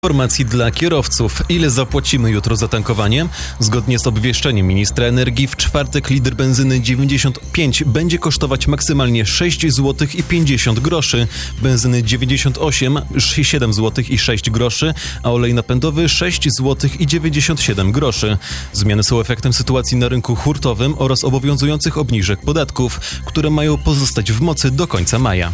Informacji dla kierowców. Ile zapłacimy jutro za tankowanie? Zgodnie z obwieszczeniem ministra energii w czwartek litr benzyny 95 będzie kosztować maksymalnie 6 zł i 50 groszy, benzyny 98 7 zł i 6 groszy, a olej napędowy 6 zł i 97 groszy. Zmiany są efektem sytuacji na rynku hurtowym oraz obowiązujących obniżek podatków, które mają pozostać w mocy do końca maja.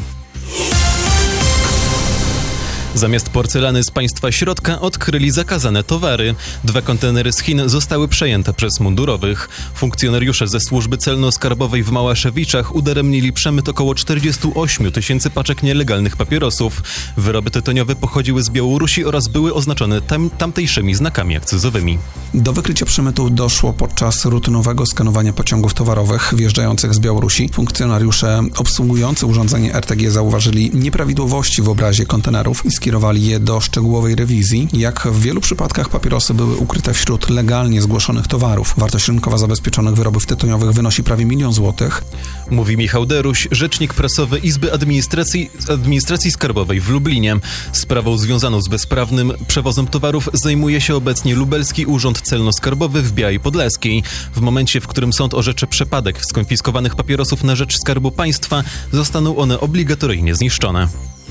Zamiast porcelany z państwa środka odkryli zakazane towary. 2 kontenery z Chin zostały przejęte przez mundurowych. Funkcjonariusze ze służby celno-skarbowej w Małaszewiczach udaremnili przemyt około 48 tysięcy paczek nielegalnych papierosów. Wyroby tytoniowe pochodziły z Białorusi oraz były oznaczone tamtejszymi znakami akcyzowymi. Do wykrycia przemytu doszło podczas rutynowego skanowania pociągów towarowych wjeżdżających z Białorusi. Funkcjonariusze obsługujący urządzenie RTG zauważyli nieprawidłowości w obrazie kontenerów i skierowali je do szczegółowej rewizji. Jak w wielu przypadkach papierosy były ukryte wśród legalnie zgłoszonych towarów. Wartość rynkowa zabezpieczonych wyrobów tytoniowych wynosi prawie 1 000 000 złotych. Mówi Michał Deruś, rzecznik prasowy Izby Administracji Skarbowej w Lublinie. Sprawą związaną z bezprawnym przewozem towarów zajmuje się obecnie Lubelski Urząd Celno-Skarbowy w Białej Podlaskiej. W momencie, w którym sąd orzecze przepadek skonfiskowanych papierosów na rzecz Skarbu Państwa, zostaną one obligatoryjnie zniszczone.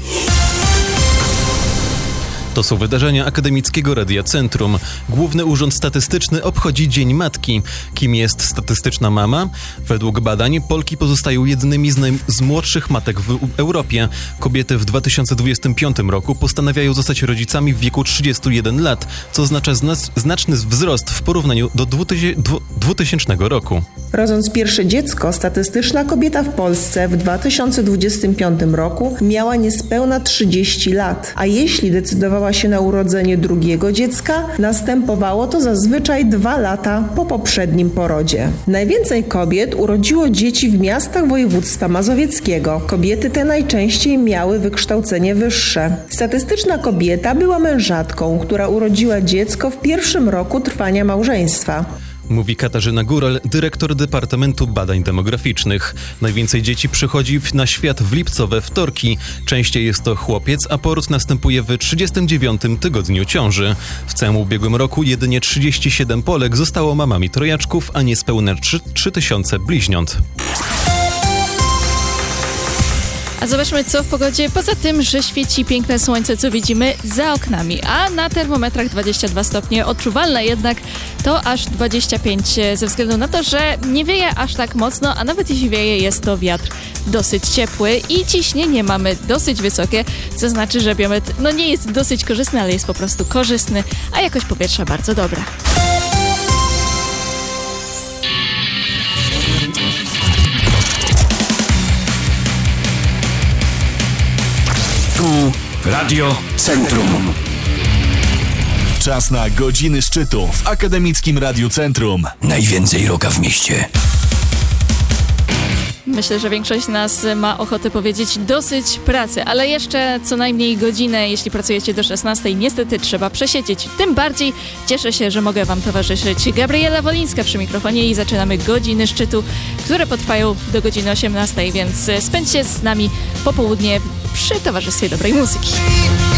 To są wydarzenia Akademickiego Radia Centrum. Główny Urząd Statystyczny obchodzi Dzień Matki. Kim jest statystyczna mama? Według badań Polki pozostają jednymi z młodszych matek w Europie. Kobiety w 2025 roku postanawiają zostać rodzicami w wieku 31 lat, co oznacza znaczny wzrost w porównaniu do 2000 roku. Rodząc pierwsze dziecko, statystyczna kobieta w Polsce w 2025 roku miała niespełna 30 lat, a jeśli decydowała się na urodzenie drugiego dziecka, następowało to zazwyczaj 2 lata po poprzednim porodzie. Najwięcej kobiet urodziło dzieci w miastach województwa mazowieckiego. Kobiety te najczęściej miały wykształcenie wyższe. Statystyczna kobieta była mężatką, która urodziła dziecko w pierwszym roku trwania małżeństwa. Mówi Katarzyna Góral, dyrektor Departamentu Badań Demograficznych. Najwięcej dzieci przychodzi na świat w lipcowe wtorki. Częściej jest to chłopiec, a poród następuje w 39. tygodniu ciąży. W całym ubiegłym roku jedynie 37 Polek zostało mamami trojaczków, a niespełna 3000 bliźniąt. A zobaczmy, co w pogodzie, poza tym, że świeci piękne słońce, co widzimy za oknami, a na termometrach 22 stopnie, odczuwalne jednak to aż 25, ze względu na to, że nie wieje aż tak mocno, a nawet jeśli wieje, jest to wiatr dosyć ciepły i ciśnienie mamy dosyć wysokie, co znaczy, że biometr nie jest dosyć korzystny, ale jest po prostu korzystny, a jakość powietrza bardzo dobra. Tu Radio Centrum. Czas na godziny szczytu w Akademickim Radiu Centrum. Najwięcej rocka w mieście. Myślę, że większość z nas ma ochotę powiedzieć dosyć pracy, ale jeszcze co najmniej godzinę, jeśli pracujecie do 16, niestety trzeba przesiedzieć. Tym bardziej cieszę się, że mogę Wam towarzyszyć. Gabriela Wolińska przy mikrofonie i zaczynamy godziny szczytu, które potrwają do godziny 18, więc spędźcie z nami popołudnie przy towarzystwie dobrej muzyki.